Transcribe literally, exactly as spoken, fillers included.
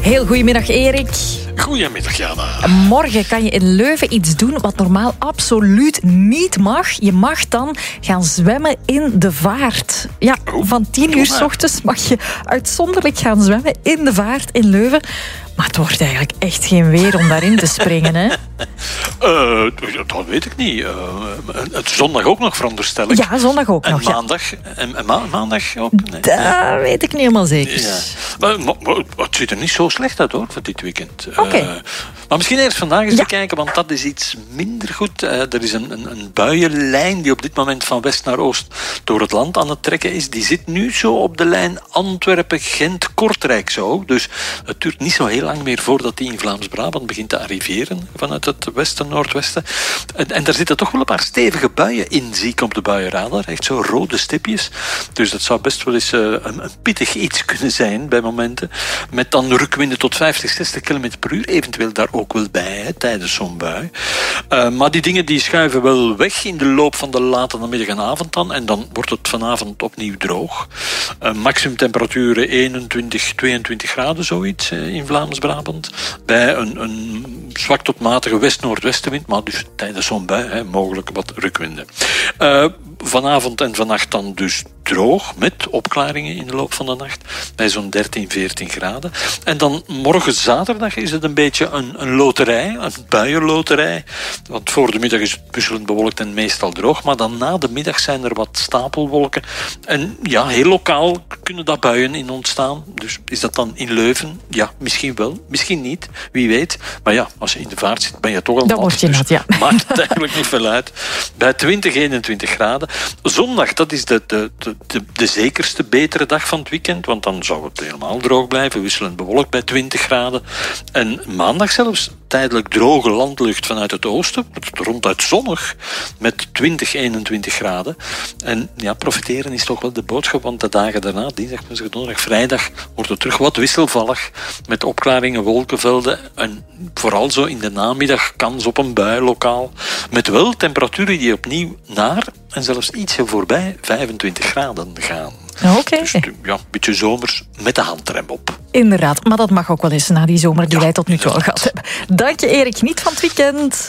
Heel goedemiddag, Erik. Goedemiddag, Jana. Morgen kan je in Leuven iets doen wat normaal absoluut niet mag. Je mag dan gaan zwemmen in de Vaart. Ja, van tien uur 's ochtends mag je uitzonderlijk gaan zwemmen in de Vaart in Leuven. Maar het wordt eigenlijk echt geen weer om daarin te springen, hè? Uh, dat weet ik niet. Uh, het zondag ook nog, veronderstel ik. Ja, zondag ook en nog, maandag, ja. En, en ma- maandag ook? Nee. Dat nee. weet ik niet helemaal zeker. Ja. Maar, maar, maar het ziet er niet zo slecht uit, hoor, voor dit weekend. Oké. Okay. Uh, maar misschien eerst vandaag eens ja. bekijken, want dat is iets minder goed. Uh, er is een, een, een buienlijn die op dit moment van west naar oost door het land aan het trekken is. Die zit nu zo op de lijn Antwerpen-Gent-Kortrijk zo. Dus het duurt niet zo heel lang meer voordat die in Vlaams-Brabant begint te arriveren vanuit het westen, noordwesten. En, en daar zitten toch wel een paar stevige buien in, zie ik op de buienradar. Echt zo rode stipjes. Dus dat zou best wel eens uh, een, een pittig iets kunnen zijn bij momenten. Met dan rukwinden tot vijftig, zestig kilometer per uur. Eventueel daar ook wel bij, hè, tijdens zo'n bui. Uh, maar die dingen die schuiven wel weg in de loop van de late namiddag en avond dan. En dan wordt het vanavond opnieuw droog. Uh, maximumtemperaturen eenentwintig, tweeëntwintig graden, zoiets uh, in Vlaams-Brabant. Bij een, een zwak tot matige west-noordwestenwind, maar dus tijdens zo'n bui hè, mogelijk wat rukwinden. Uh, vanavond en vannacht dan dus droog, met opklaringen in de loop van de nacht, bij zo'n dertien, veertien graden. En dan morgen zaterdag is het een beetje een, een loterij, een buienloterij. Want voor de middag is het wisselend bewolkt en meestal droog, maar dan na de middag zijn er wat stapelwolken. En ja, heel lokaal kunnen daar buien in ontstaan. Dus is dat dan in Leuven? Ja, misschien wel, misschien niet, wie weet. Maar ja, als je in de Vaart zit, ben je toch al dan word je nat, ja. Maakt het eigenlijk niet veel uit. Bij twintig, eenentwintig graden. Zondag, dat is de, de, de, de, de zekerste betere dag van het weekend, want dan zou het helemaal droog blijven, wisselend bewolkt bij twintig graden. En maandag zelfs tijdelijk droge landlucht vanuit het oosten, ronduit zonnig, met twintig, eenentwintig graden. En ja, profiteren is toch wel de boodschap, want de dagen daarna, dinsdag, woensdag, donderdag, vrijdag, wordt het terug wat wisselvallig, met opklaringen, wolkenvelden en vooral zo in de namiddag kans op een bui lokaal, met wel temperaturen die opnieuw naar en zelfs ietsje voorbij vijfentwintig graden gaan. Oké. Okay. Dus ja, een beetje zomers met de handrem op. Inderdaad, maar dat mag ook wel eens na die zomer die ja, wij tot nu toe al inderdaad. gehad hebben. Dank je, Erik. Niet van het weekend.